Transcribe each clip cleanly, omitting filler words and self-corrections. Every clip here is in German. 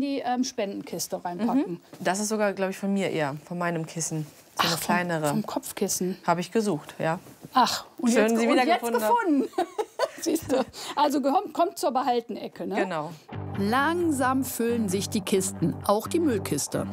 in die Spendenkiste reinpacken. Das ist sogar, glaube ich, von mir eher, von meinem Kissen. So eine kleinere. Vom Kopfkissen. Habe ich gesucht, ja. Ach, und schön, jetzt, Sie wieder gefunden. Siehst du. Also kommt zur Behaltenecke, ne? Genau. Langsam füllen sich die Kisten, auch die Müllkiste.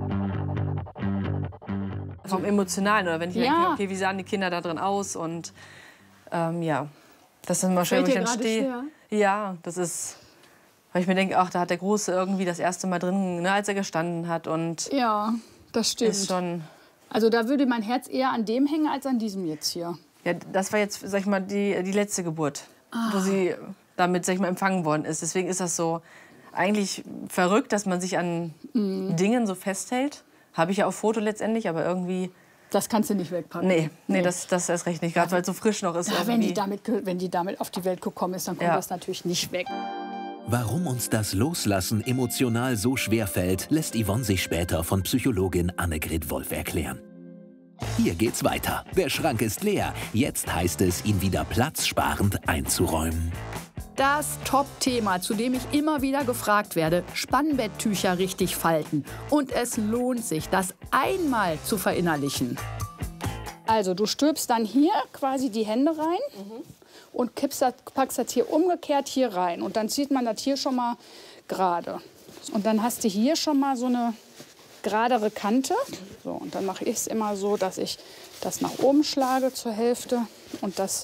Vom Emotionalen, oder wenn ich Ja. denke, okay, wie sahen die Kinder da drin aus? Und ja, das ist immer schön, wo ich dann stehe. Ja, das ist, weil ich mir denke, ach, da hat der Große irgendwie das erste Mal drin, ne, als er gestanden hat. Und Ja, das stimmt. ist schon, Also da würde mein Herz eher an dem hängen als an diesem jetzt hier. ja, das war jetzt, sag ich mal, die letzte Geburt, wo sie damit, sag ich mal, empfangen worden ist. Deswegen ist das so eigentlich verrückt, dass man sich an Dingen so festhält. Habe ich ja auf Foto letztendlich, aber irgendwie, Das kannst du nicht wegpacken. nee, das erst recht nicht, gerade weil es so frisch noch ist. Ja, irgendwie. wenn die damit auf die Welt gekommen ist, dann kommt Ja. das natürlich nicht weg. Warum uns das Loslassen emotional so schwer fällt, lässt Yvonne sich später von Psychologin Annegret Wolf erklären. Hier geht's weiter. Der Schrank ist leer. Jetzt heißt es, ihn wieder platzsparend einzuräumen. Das Top-Thema, zu dem ich immer wieder gefragt werde, Spannbetttücher richtig falten. Und es lohnt sich, das einmal zu verinnerlichen. Also du stülpst dann hier quasi die Hände rein und packst das hier umgekehrt hier rein. Und dann zieht man das hier schon mal gerade. Und dann hast du hier schon mal so eine geradere Kante. So, und dann mache ich es immer so, dass ich das nach oben schlage zur Hälfte und das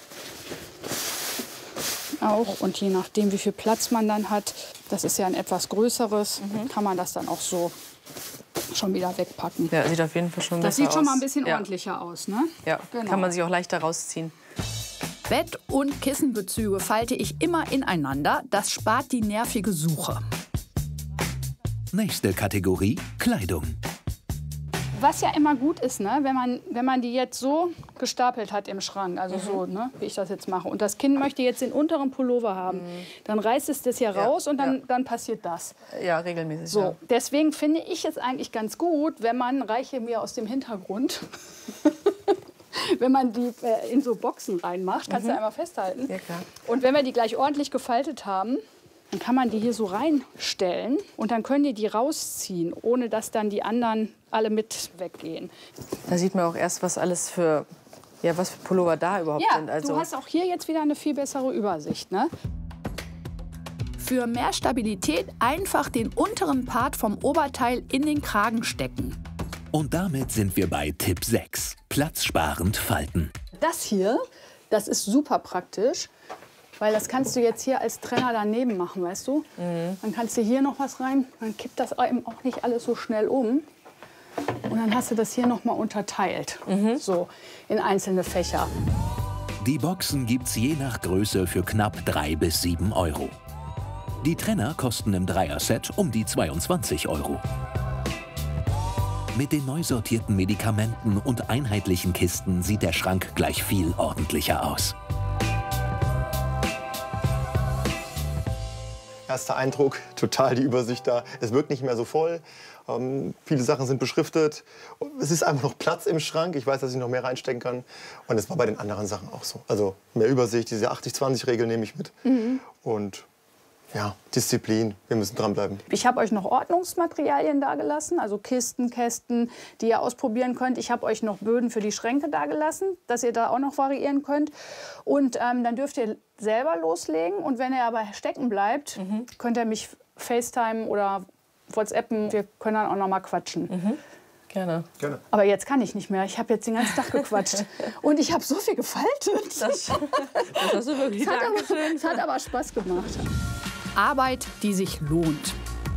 auch. Und je nachdem, wie viel Platz man dann hat, das ist ja ein etwas größeres, kann man das dann auch so schon wieder wegpacken. Ja, sieht auf jeden Fall schon besser aus. Das sieht schon mal ein bisschen ja. ordentlicher aus, ne? Ja, Genau. kann man sich auch leichter rausziehen. Bett- und Kissenbezüge falte ich immer ineinander. Das spart die nervige Suche. Nächste Kategorie: Kleidung. Was ja immer gut ist, ne, wenn man die jetzt so gestapelt hat im Schrank, also so, ne, wie ich das jetzt mache, und das Kind möchte jetzt den unteren Pullover haben, dann reißt es das hier raus und dann passiert das. Ja, regelmäßig. So, Ja. deswegen finde ich es eigentlich ganz gut, wenn man, reiche mir aus dem Hintergrund, wenn man die in so Boxen reinmacht, kannst du einmal festhalten. Ja, klar. Und wenn wir die gleich ordentlich gefaltet haben, dann kann man die hier so reinstellen und dann können die rausziehen, ohne dass dann die anderen alle mit weggehen. Da sieht man auch erst, was alles für, ja, was für Pullover da überhaupt Ja, sind. Also, du hast auch hier jetzt wieder eine viel bessere Übersicht, ne? Für mehr Stabilität einfach den unteren Part vom Oberteil in den Kragen stecken. Und damit sind wir bei Tipp 6: Platzsparend falten. Das hier, das ist super praktisch, weil das kannst du jetzt hier als Trenner daneben machen, weißt du? Dann kannst du hier noch was rein, dann kippt das eben auch nicht alles so schnell um. Und dann hast du das hier noch mal unterteilt, so in einzelne Fächer. Die Boxen gibt's je nach Größe für knapp 3 bis 7 Euro. Die Trenner kosten im Dreier-Set um die 22 Euro. Mit den neu sortierten Medikamenten und einheitlichen Kisten sieht der Schrank gleich viel ordentlicher aus. Erster Eindruck, total die Übersicht da. Es wirkt nicht mehr so voll. Viele Sachen sind beschriftet. Es ist einfach noch Platz im Schrank. Ich weiß, dass ich noch mehr reinstecken kann. Und es war bei den anderen Sachen auch so. Also mehr Übersicht, diese 80-20-Regel nehme ich mit. Und ja, Disziplin, wir müssen dranbleiben. Ich habe euch noch Ordnungsmaterialien dagelassen, also Kisten, Kästen, die ihr ausprobieren könnt. Ich habe euch noch Böden für die Schränke dagelassen, dass ihr da auch noch variieren könnt. Und dann dürft ihr selber loslegen. Und wenn ihr aber stecken bleibt, könnt ihr mich FaceTime oder WhatsAppen. Wir können dann auch noch mal quatschen. gerne. Gerne. Aber jetzt kann ich nicht mehr. Ich habe jetzt den ganzen Tag gequatscht. Und ich habe so viel gefaltet. Das hast du wirklich. Es hat aber Spaß gemacht. Arbeit, die sich lohnt.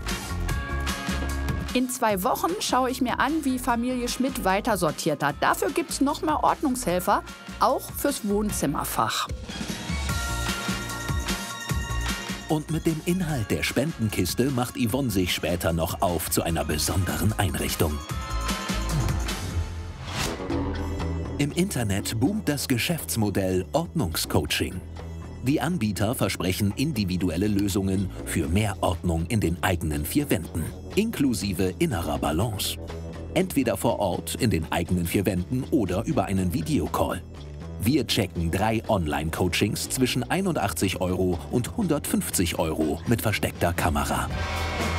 In 2 Wochen schaue ich mir an, wie Familie Schmidt weiter sortiert hat. Dafür gibt es noch mehr Ordnungshelfer, auch fürs Wohnzimmerfach. Und mit dem Inhalt der Spendenkiste macht Yvonne sich später noch auf zu einer besonderen Einrichtung. Im Internet boomt das Geschäftsmodell Ordnungscoaching. Die Anbieter versprechen individuelle Lösungen für mehr Ordnung in den eigenen 4 Wänden, inklusive innerer Balance. Entweder vor Ort in den eigenen 4 Wänden oder über einen Videocall. Wir checken 3 Online-Coachings zwischen 81 € und 150 € mit versteckter Kamera.